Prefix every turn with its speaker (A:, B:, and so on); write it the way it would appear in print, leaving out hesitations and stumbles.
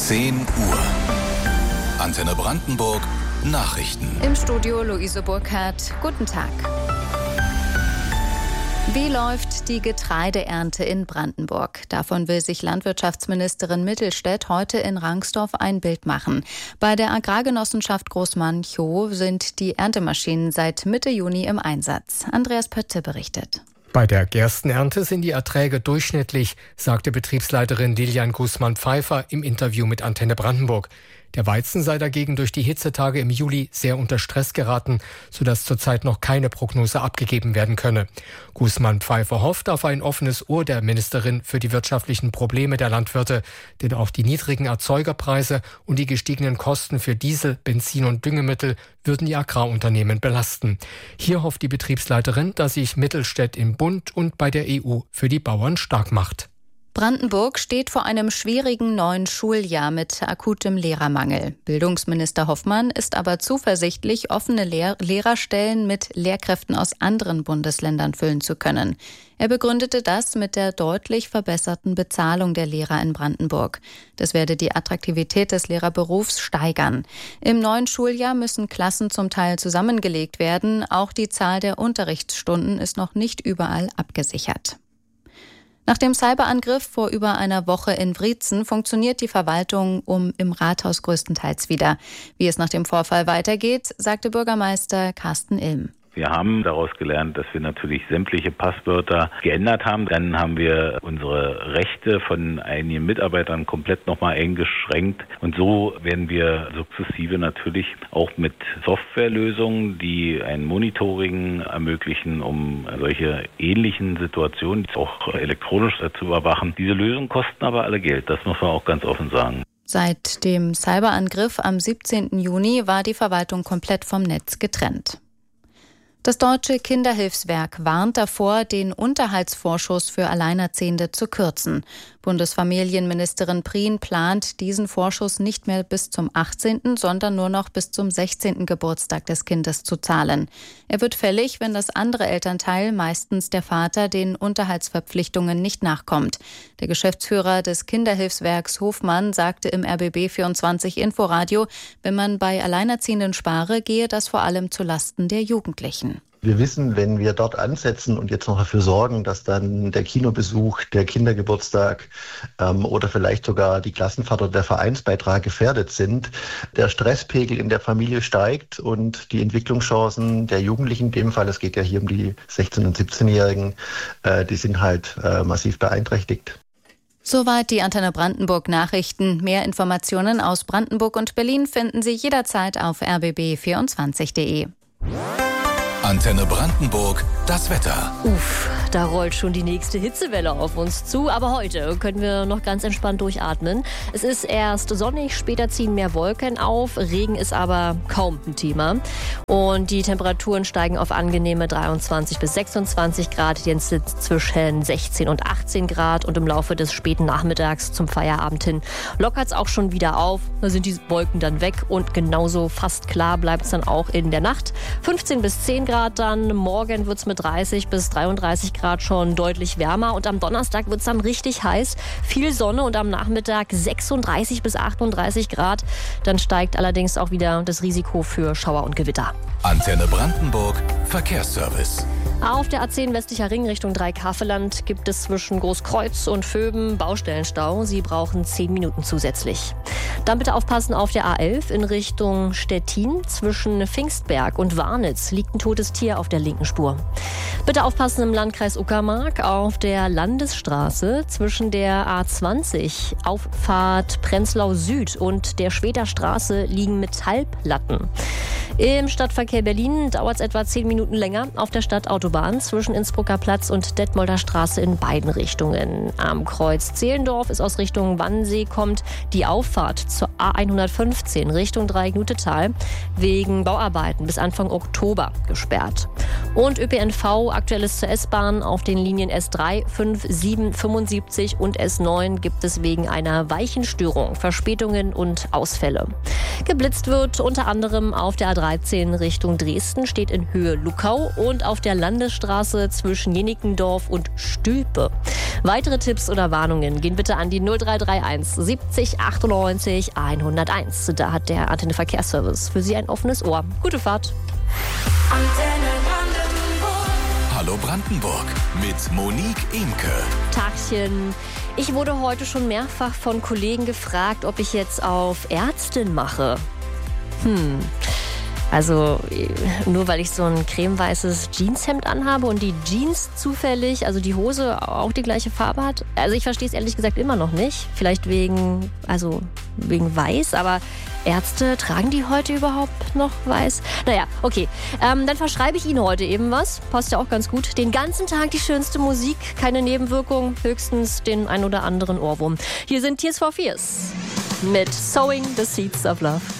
A: 10 Uhr. Antenne Brandenburg. Nachrichten.
B: Im Studio Luise Burkhardt. Guten Tag. Wie läuft die Getreideernte in Brandenburg? Davon will sich Landwirtschaftsministerin Mittelstädt heute in Rangsdorf ein Bild machen. Bei der Agrargenossenschaft Großmanchow sind die Erntemaschinen seit Mitte Juni im Einsatz. Andreas Pötte berichtet.
C: Bei der Gerstenernte sind die Erträge durchschnittlich, sagte Betriebsleiterin Lilian Guzman-Pfeiffer im Interview mit Antenne Brandenburg. Der Weizen sei dagegen durch die Hitzetage im Juli sehr unter Stress geraten, sodass zurzeit noch keine Prognose abgegeben werden könne. Guzman-Pfeiffer hofft auf ein offenes Ohr der Ministerin für die wirtschaftlichen Probleme der Landwirte, denn auch die niedrigen Erzeugerpreise und die gestiegenen Kosten für Diesel, Benzin und Düngemittel würden die Agrarunternehmen belasten. Hier hofft die Betriebsleiterin, dass sich Mittelstädt im Bund und bei der EU für die Bauern stark macht.
B: Brandenburg steht vor einem schwierigen neuen Schuljahr mit akutem Lehrermangel. Bildungsminister Hoffmann ist aber zuversichtlich, offene Lehrerstellen mit Lehrkräften aus anderen Bundesländern füllen zu können. Er begründete das mit der deutlich verbesserten Bezahlung der Lehrer in Brandenburg. Das werde die Attraktivität des Lehrerberufs steigern. Im neuen Schuljahr müssen Klassen zum Teil zusammengelegt werden. Auch die Zahl der Unterrichtsstunden ist noch nicht überall abgesichert. Nach dem Cyberangriff vor über einer Woche in Wriezen funktioniert die Verwaltung im Rathaus größtenteils wieder. Wie es nach dem Vorfall weitergeht, sagte Bürgermeister Carsten Ilm.
D: Wir haben daraus gelernt, dass wir natürlich sämtliche Passwörter geändert haben. Dann haben wir unsere Rechte von einigen Mitarbeitern komplett nochmal eingeschränkt. Und so werden wir sukzessive natürlich auch mit Softwarelösungen, die ein Monitoring ermöglichen, um solche ähnlichen Situationen auch elektronisch zu überwachen. Diese Lösungen kosten aber alle Geld, das muss man auch ganz offen sagen.
B: Seit dem Cyberangriff am 17. Juni war die Verwaltung komplett vom Netz getrennt. Das Deutsche Kinderhilfswerk warnt davor, den Unterhaltsvorschuss für Alleinerziehende zu kürzen. Bundesfamilienministerin Prien plant, diesen Vorschuss nicht mehr bis zum 18., sondern nur noch bis zum 16. Geburtstag des Kindes zu zahlen. Er wird fällig, wenn das andere Elternteil, meistens der Vater, den Unterhaltsverpflichtungen nicht nachkommt. Der Geschäftsführer des Kinderhilfswerks Hofmann sagte im RBB24 Inforadio, wenn man bei Alleinerziehenden spare, gehe das vor allem zulasten der Jugendlichen.
E: Wir wissen, wenn wir dort ansetzen und jetzt noch dafür sorgen, dass dann der Kinobesuch, der Kindergeburtstag oder vielleicht sogar die Klassenfahrt oder der Vereinsbeitrag gefährdet sind, der Stresspegel in der Familie steigt und die Entwicklungschancen der Jugendlichen, in dem Fall, es geht ja hier um die 16- und 17-Jährigen, die sind halt massiv beeinträchtigt.
B: Soweit die Antenne Brandenburg Nachrichten. Mehr Informationen aus Brandenburg und Berlin finden Sie jederzeit auf rbb24.de.
A: Antenne Brandenburg, das Wetter.
F: Da rollt schon die nächste Hitzewelle auf uns zu. Aber heute können wir noch ganz entspannt durchatmen. Es ist erst sonnig, später ziehen mehr Wolken auf. Regen ist aber kaum ein Thema. Und die Temperaturen steigen auf angenehme 23 bis 26 Grad. Jetzt sind zwischen 16 und 18 Grad. Und im Laufe des späten Nachmittags zum Feierabend hin lockert es auch schon wieder auf. Da sind die Wolken dann weg. Und genauso fast klar bleibt es dann auch in der Nacht. 15 bis 10 Grad dann. Morgen wird es mit 30 bis 33 Grad schon deutlich wärmer. Und am Donnerstag wird es dann richtig heiß. Viel Sonne und am Nachmittag 36 bis 38 Grad. Dann steigt allerdings auch wieder das Risiko für Schauer und Gewitter.
A: Antenne Brandenburg, Verkehrsservice.
F: Auf der A10 westlicher Ring Richtung Dreikafelland gibt es zwischen Großkreuz und Vöben Baustellenstau. Sie brauchen 10 Minuten zusätzlich. Dann bitte aufpassen auf der A11 in Richtung Stettin. Zwischen Pfingstberg und Warnitz liegt ein totes Tier auf der linken Spur. Bitte aufpassen im Landkreis Uckermark auf der Landesstraße zwischen der A20 Auffahrt Prenzlau Süd und der Schweder Straße liegen Metallplatten. Im Stadtverkehr Berlin dauert es etwa 10 Minuten länger auf der Stadtautobahn zwischen Innsbrucker Platz und Detmolder Straße in beiden Richtungen. Am Kreuz Zehlendorf ist aus Richtung Wannsee kommt die Auffahrt zur A115 Richtung Dreiecknutetal wegen Bauarbeiten bis Anfang Oktober gesperrt. Und ÖPNV, aktuelles zur S-Bahn auf den Linien S3, 5, 7, 75 und S9 gibt es wegen einer Weichenstörung Verspätungen und Ausfälle. Geblitzt wird unter anderem auf der A3 A13 Richtung Dresden steht in Höhe Luckau und auf der Landesstraße zwischen Jenickendorf und Stülpe. Weitere Tipps oder Warnungen gehen bitte an die 0331 70 98 101. Da hat der Antenne Verkehrsservice für Sie ein offenes Ohr. Gute Fahrt.
A: Antenne Brandenburg. Hallo Brandenburg mit Monique Imke.
F: Tagchen. Ich wurde heute schon mehrfach von Kollegen gefragt, ob ich jetzt auf Ärztin mache. Also nur weil ich so ein cremeweißes Jeanshemd anhabe und die Jeans zufällig, also die Hose auch die gleiche Farbe hat. Also ich verstehe es ehrlich gesagt immer noch nicht. Vielleicht wegen weiß, aber Ärzte, tragen die heute überhaupt noch weiß? Naja, okay. Dann verschreibe ich Ihnen heute eben was. Passt ja auch ganz gut. Den ganzen Tag die schönste Musik, keine Nebenwirkung, höchstens den ein oder anderen Ohrwurm. Hier sind Tears for Fears mit Sowing the Seeds of Love.